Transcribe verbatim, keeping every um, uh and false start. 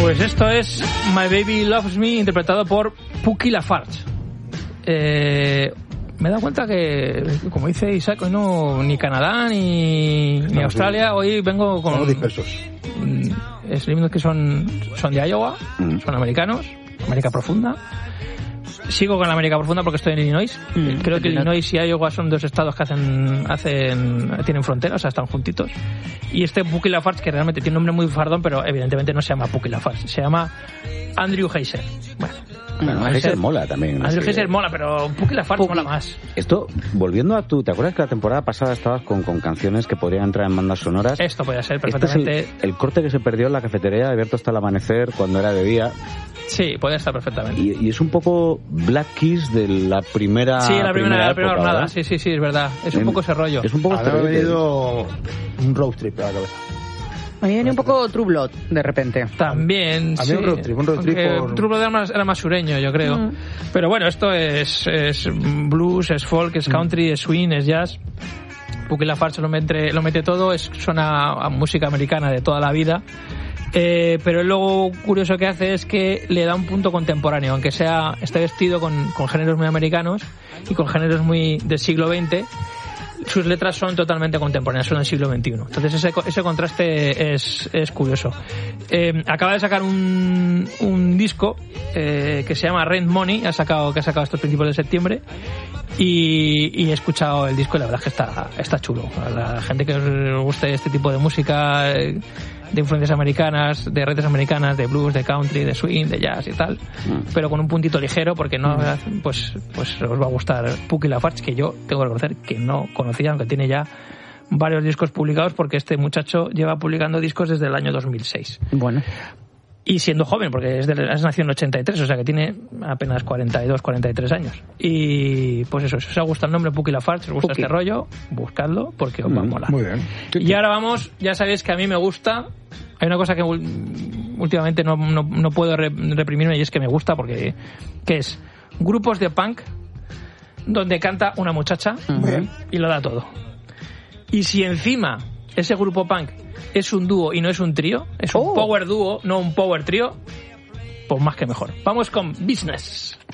Pues esto es My Baby Loves Me, interpretado por Puky Lafarge. Eh, me he dado cuenta que, como dice Isaac, hoy no ni Canadá ni, ni Australia, hoy vengo con... Estamos dispersos. Es que son, son de Iowa, mm. son americanos, América Profunda. Sigo con la América Profunda porque estoy en Illinois. Mm, Creo que Illinois y Iowa son dos estados que hacen, hacen tienen fronteras, o sea, están juntitos. Y este Puky Lafarge, que realmente tiene un nombre muy fardón, pero evidentemente no se llama Puky Lafarge, se llama Andrew Heiser. Bueno, bueno Heiser mola también. Andrew Heiser mola, pero Puky Lafarge Puky. mola más. Esto, volviendo a tú, ¿te acuerdas que la temporada pasada estabas con, con canciones que podrían entrar en bandas sonoras? Esto podría ser perfectamente. Este es el, el corte que se perdió en la cafetería de Abierto hasta el amanecer cuando era de día. Sí, puede estar perfectamente. Y, y es un poco Black Kiss de la primera Sí, la primera, primera la primera época, jornada. Sí, sí, sí, es verdad. Es un en, poco ese rollo. Es un poco Ahora me ha venido un road trip a la cabeza. A mí viene un poco True Blood, de repente. También, a, sí. A mí un road trip, un road trip por... True Blood era más, era más sureño, yo creo. Mm. Pero bueno, esto es, es blues, es folk, es country, mm. es swing, es jazz. Puky Lafarge lo mete, lo mete todo, es, suena a música americana de toda la vida. Eh, pero luego curioso que hace es que le da un punto contemporáneo, aunque sea esté vestido con, con géneros muy americanos y con géneros muy del siglo veinte, sus letras son totalmente contemporáneas, son del siglo veintiuno. Entonces ese, ese contraste es, es curioso. Eh, acaba de sacar un, un disco eh, que se llama Rent Money, ha sacado, que ha sacado estos principios de septiembre, y, y he escuchado el disco y la verdad es que está, está chulo. A la gente que os guste este tipo de música, eh, de influencias americanas, de redes americanas, de blues, de country, de swing, de jazz y tal, mm. pero con un puntito ligero, porque no, mm. pues, pues os va a gustar Puky Lafarge, que yo tengo que reconocer que no conocía, aunque tiene ya varios discos publicados, porque este muchacho lleva publicando discos desde el año dos mil seis. Bueno. Y siendo joven, porque es, de, es nacido en ochenta y tres, o sea que tiene apenas cuarenta y dos, cuarenta y tres años. Y pues eso, si os ha gustado el nombre Puky Lafarge, si os gusta Puky. Este rollo, buscadlo porque os va a molar. Muy bien. Y ahora vamos, ya sabéis que a mí me gusta, hay una cosa que últimamente no, no, no puedo reprimirme y es que me gusta porque, que es grupos de punk donde canta una muchacha uh-huh. y lo da todo. Y si encima ese grupo punk es un dúo y no es un trío, es un oh. power dúo, no un power trío, pues más que mejor. Vamos con Business.